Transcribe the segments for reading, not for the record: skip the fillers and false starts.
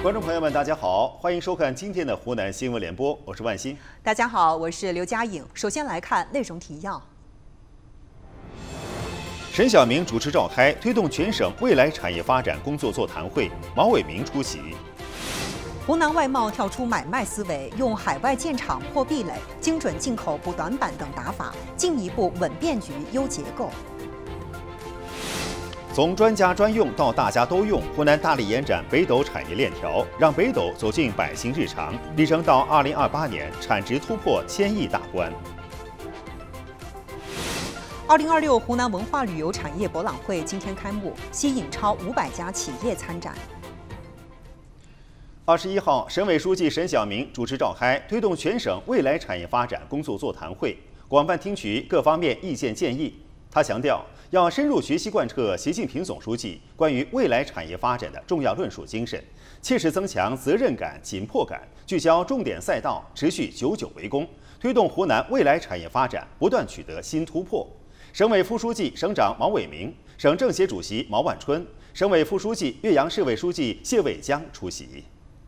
观众朋友们，大家好，欢迎收看今天的湖南新闻联播，我是万鑫。 大家好，我是刘佳颖。首先来看内容提要。 沈晓明主持召开推动全省未来产业发展工作座谈会，毛伟明出席。 湖南外贸跳出买卖思维，用海外建厂破壁垒、精准进口补短板等打法，进一步稳变局、优结构。 从专家专用到大家都用，湖南大力延展北斗产业链条，让北斗走进百姓日常，力争到2028年产值突破1000亿大关。 2026湖南文化旅游产业博览会今天开幕，吸引超500家企业参展。 21号，省委书记沈晓明主持召开推动全省未来产业发展工作座谈会，广泛听取各方面意见建议。他强调，要深入学习贯彻习近平总书记关于未来产业发展的重要论述精神，切实增强责任感、紧迫感，聚焦重点赛道，持续久久为功，推动湖南未来产业发展不断取得新突破。省委副书记、省长毛伟明、省政协主席毛万春、省委副书记、岳阳市委书记谢伟江出席。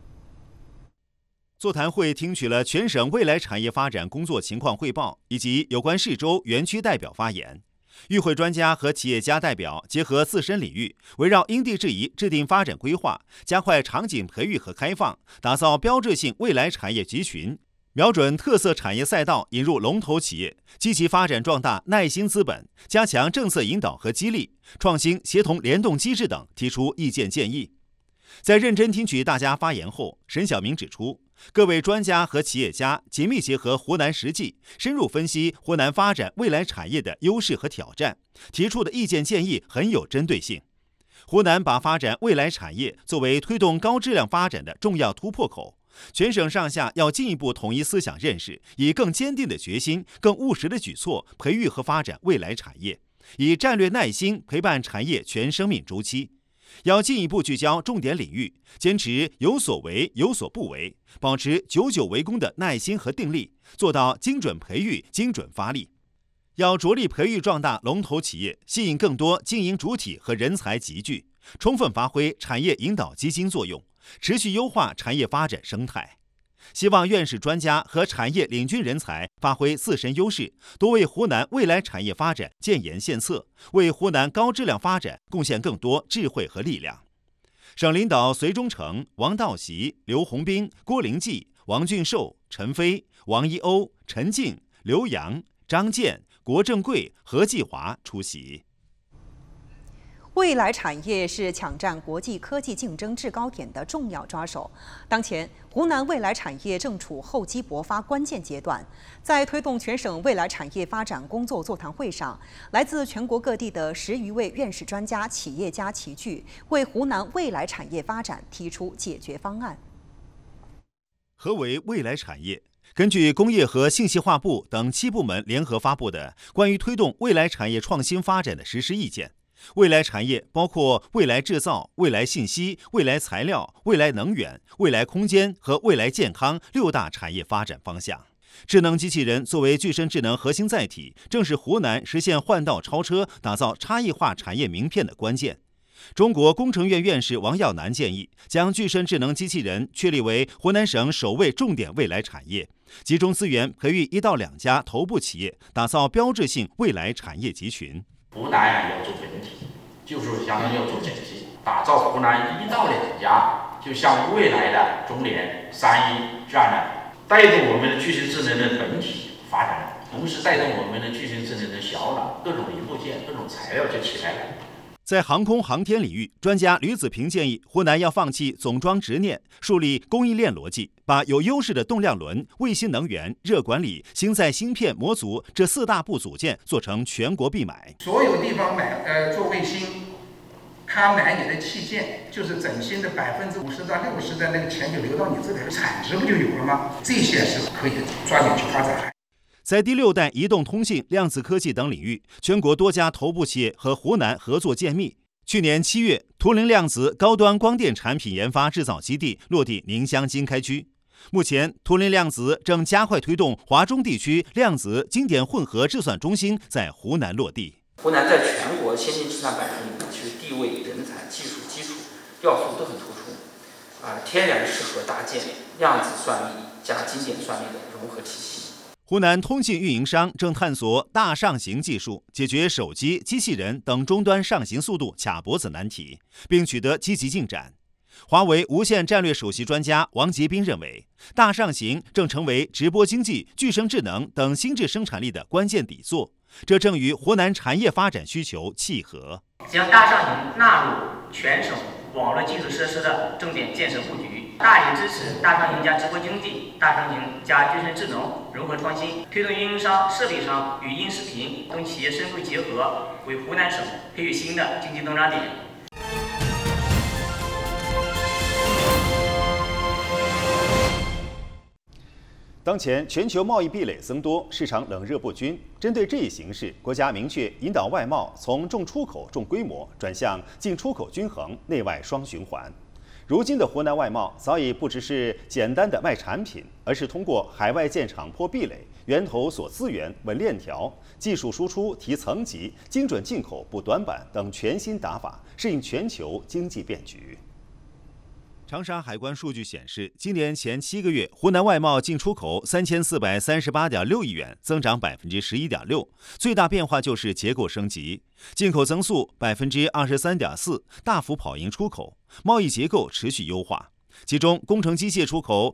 座谈会听取了全省未来产业发展工作情况汇报以及有关市州园区代表发言。与会专家和企业家代表结合自身领域，围绕因地制宜制定发展规划，加快场景培育和开放，打造标志性未来产业集群，瞄准特色产业赛道引入龙头企业，积极发展壮大耐心资本，加强政策引导和激励，创新协同联动机制等提出意见建议。在认真听取大家发言后，沈晓明指出，各位专家和企业家紧密结合湖南实际，深入分析湖南发展未来产业的优势和挑战，提出的意见建议很有针对性。湖南把发展未来产业作为推动高质量发展的重要突破口，全省上下要进一步统一思想认识，以更坚定的决心、更务实的举措培育和发展未来产业，以战略耐心陪伴产业全生命周期。要进一步聚焦重点领域，坚持有所为有所不为，保持久久为功的耐心和定力，做到精准培育、精准发力。要着力培育壮大龙头企业，吸引更多经营主体和人才集聚，充分发挥产业引导基金作用，持续优化产业发展生态。希望院士专家和产业领军人才发挥自身优势，多为湖南未来产业发展建言献策，为湖南高质量发展贡献更多智慧和力量。省领导隋忠诚、王道习、刘洪兵、郭灵济、王俊寿、陈飞、王一欧、陈静、刘洋、张健、郭正贵、何继华出席。 未来产业是抢占国际科技竞争制高点的重要抓手。当前，湖南未来产业正处厚积薄发关键阶段。在推动全省未来产业发展工作座谈会上，来自全国各地的10余位院士专家、企业家齐聚，为湖南未来产业发展提出解决方案。 何为未来产业？根据工业和信息化部等7部门联合发布的关于推动未来产业创新发展的实施意见，未来产业包括未来制造、未来信息、未来材料、未来能源、未来空间和未来健康6大产业发展方向。智能机器人作为具身智能核心载体，正是湖南实现换道超车、打造差异化产业名片的关键。中国工程院院士王耀南建议，将具身智能机器人确立为湖南省首位重点未来产业，集中资源培育1到2家头部企业，打造标志性未来产业集群。 湖南要做本体，就是相当于要做整体，打造湖南1到2家，就像未来的中联、三一这样的，带动我们的具身智能的本体发展，同时带动我们的具身智能的小脑，各种零部件、各种材料就起来了。 在航空航天领域，专家吕子平建议，湖南要放弃总装执念，树立供应链逻辑，把有优势的动量轮、卫星能源、热管理、星载芯片模组这4大部组件做成全国必买。 所有地方做卫星，他买你的器件，就是整新的50%到60%的那个钱就流到你这里，产值不就有了吗？这些是可以抓紧去发展。 在第6代移动通信、量子科技等领域，全国多家头部企业和湖南合作渐密。去年7月，图灵量子高端光电产品研发制造基地落地宁乡经开区。目前，图灵量子正加快推动华中地区量子经典混合制算中心在湖南落地。 湖南在全国先进制算板块里面，其实地位、人才、技术基础要素都很突出。 天然适合搭建量子算力加经典算力的融合体系。 湖南通信运营商正探索大上行技术，解决手机、机器人等终端上行速度卡脖子难题，并取得积极进展。华为无线战略首席专家王杰斌认为，大上行正成为直播经济、具生智能等新质生产力的关键底座，这正与湖南产业发展需求契合。 将大上行纳入全省网络基础设施的重点建设布局，大力支持大上行加直播经济、大上行加具生智能融合创新，推动运营商、设备商与音视频等企业深度结合，为湖南省培育新的经济增长点。 当前全球贸易壁垒增多，市场冷热不均。针对这一形势，国家明确引导外贸从重出口、重规模转向进出口均衡、内外双循环。如今的湖南外贸早已不只是简单的卖产品，而是通过海外建厂破壁垒、源头锁资源、稳链条、技术输出提层级、精准进口补短板等全新打法，适应全球经济变局。长沙海关数据显示，今年前7个月，湖南外贸进出口3438.6亿元，增长11.6%。最大变化就是结构升级，进口增速23.4%，大幅跑赢出口，贸易结构持续优化。其中，工程机械出口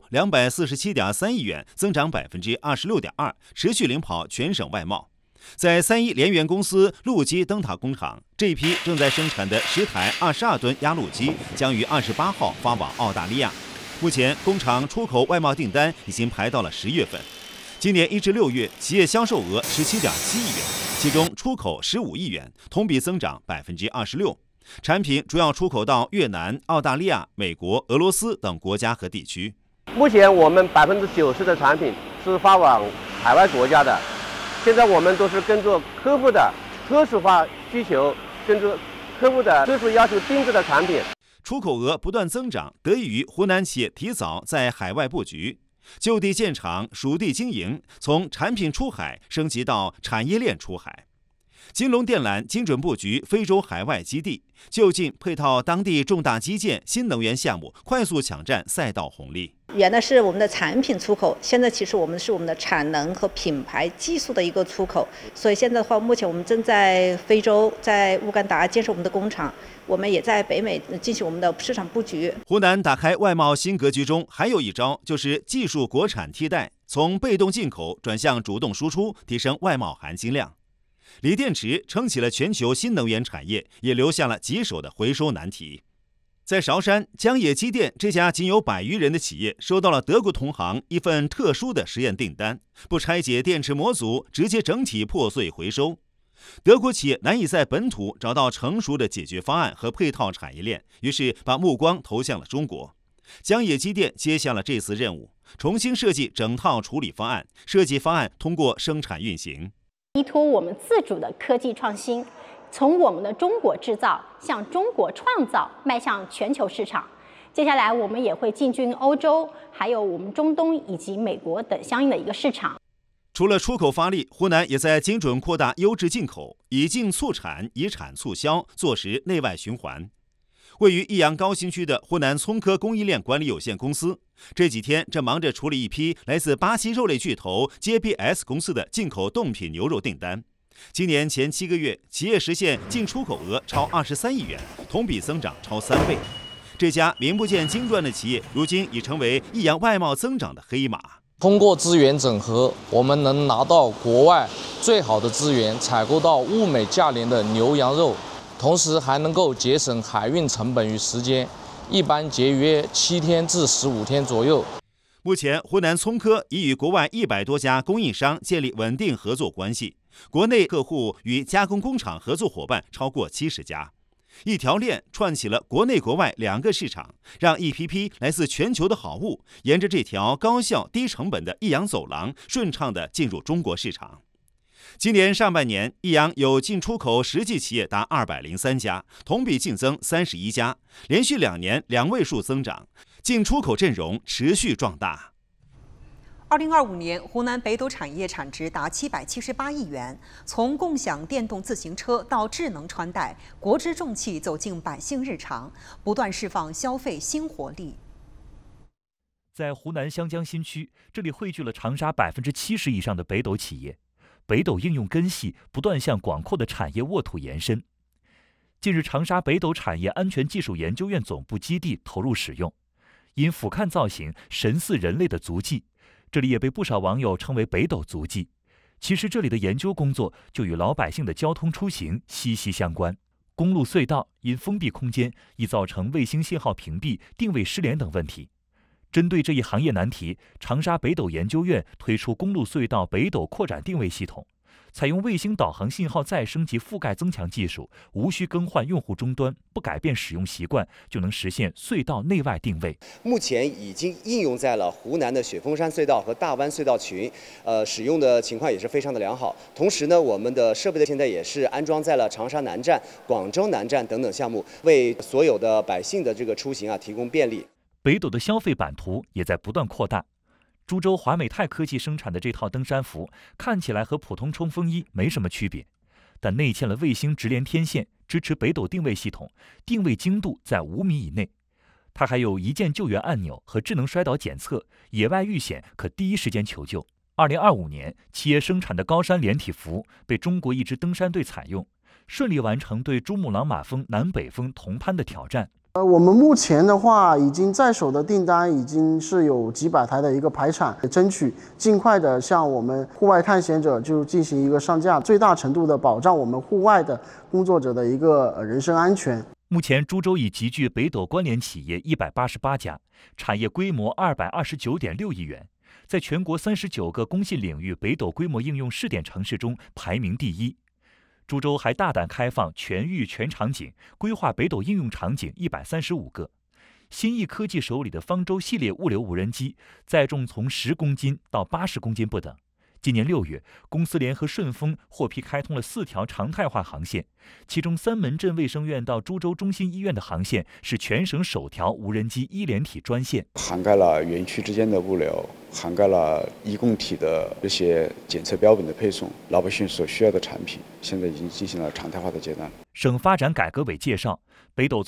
247.3亿元，增长26.2%，持续领跑全省外贸。在3.1联源公司陆基灯塔工厂，这一批正在生产的10台22吨压路机将于28号发往澳大利亚。目前，工厂出口外贸订单已经排到了10月份。今年1至6月，企业销售额17.7亿元，其中出口15亿元，同比增长26%。产品主要出口到越南、澳大利亚、美国、俄罗斯等国家和地区。 目前我们90%的产品是发往海外国家的。现在我们都是跟着客户的特殊化需求，跟着客户的特殊要求定制的产品。 出口额不断增长，得益于湖南企业提早在海外布局，就地建厂、属地经营，从产品出海升级到产业链出海。金龙电缆精准布局非洲海外基地，就近配套当地重大基建、新能源项目，快速抢占赛道红利。 原来是我们的产品出口，现在其实我们是我们的产能和品牌技术的一个出口。所以现在的话，目前我们正在非洲，在乌干达建设我们的工厂，我们也在北美进行我们的市场布局。 湖南打开外贸新格局中，还有一招就是技术国产替代，从被动进口转向主动输出，提升外贸含金量。锂电池撑起了全球新能源产业，也留下了棘手的回收难题。在韶山，江野机电这家仅有100余人的企业收到了德国同行一份特殊的实验订单，不拆解电池模组，直接整体破碎回收。德国企业难以在本土找到成熟的解决方案和配套产业链，于是把目光投向了中国。江野机电接下了这次任务，重新设计整套处理方案，设计方案通过生产运行。 依托我们自主的科技创新，从我们的中国制造向中国创造迈向全球市场。接下来我们也会进军欧洲，还有我们中东以及美国等相应的一个市场。 除了出口发力，湖南也在精准扩大优质进口，以进促产，以产促销，做实内外循环。位于益阳高新区的湖南聪科供应链管理有限公司，这几天正忙着处理一批来自巴西肉类巨头 JBS 公司的进口冻品牛肉订单。今年前7个月，企业实现进出口额超23亿元，同比增长超3倍。这家名不见经传的企业，如今已成为益阳外贸增长的黑马。 通过资源整合，我们能拿到国外最好的资源，采购到物美价廉的牛羊肉，同时还能够节省海运成本与时间，一般节约7天至15天左右。 目前，湖南聪科已与国外100多家供应商建立稳定合作关系，国内客户与加工工厂合作伙伴超过70家，一条链串起了国内国外2个市场，让一批批来自全球的好物沿着这条高效低成本的益阳走廊顺畅地进入中国市场。今年上半年，益阳有进出口实际企业达203家，同比净增31家，连续2年2位数增长，进出口阵容持续壮大。 2025年，湖南北斗产业产值达778亿元。从共享电动自行车到智能穿戴，国之重器走进百姓日常，不断释放消费新活力。 在湖南湘江新区，这里汇聚了长沙70%以上的北斗企业，北斗应用根系不断向广阔的产业沃土延伸。近日，长沙北斗产业安全技术研究院总部基地投入使用，因俯瞰造型神似人类的足迹，这里也被不少网友称为北斗足迹。其实这里的研究工作就与老百姓的交通出行息息相关。公路隧道因封闭空间，易造成卫星信号屏蔽、定位失联等问题。针对这一行业难题，长沙北斗研究院推出公路隧道北斗扩展定位系统，采用卫星导航信号再升级覆盖增强技术，无需更换用户终端，不改变使用习惯，就能实现隧道内外定位。 目前已经应用在了湖南的雪峰山隧道和大湾隧道群，使用的情况也是非常的良好。同时呢，我们的设备现在也是安装在了长沙南站、广州南站等等项目，为所有的百姓的这个出行提供便利。 北斗的消费版图也在不断扩大。株洲华美泰科技生产的这套登山服看起来和普通冲锋衣没什么区别，但内嵌了卫星直连天线，支持北斗定位系统，定位精度在5米以内。它还有一键救援按钮和智能摔倒检测，野外遇险可第一时间求救。2025年，企业生产的高山连体服被中国一支登山队采用，顺利完成对珠穆朗玛峰南北峰同攀的挑战。 我们目前的话，已经在手的订单已经是有几百台的一个排产，争取尽快的向我们户外探险者就进行一个上架，最大程度的保障我们户外的工作者的一个人身安全。 目前，株洲已集聚北斗关联企业188家，产业规模229.6亿元，在全国39个工信领域北斗规模应用试点城市中排名第一。株洲还大胆开放全域全场景，规划北斗应用场景135个。新翼科技手里的方舟系列物流无人机，载重从10公斤到80公斤不等。今年6月，公司联合顺丰获批开通了4条常态化航线，其中三门镇卫生院到株洲中心医院的航线是全省首条无人机医联体专线， 涵盖了园区之间的物流，涵盖了医共体的这些检测标本的配送，老百姓所需要的产品，现在已经进行了常态化的阶段。 省发展改革委介绍，北斗